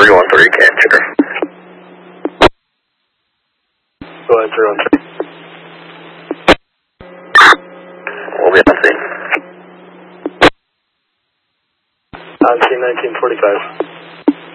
313 capture. Go ahead, 313. We'll be on scene. On scene 1945.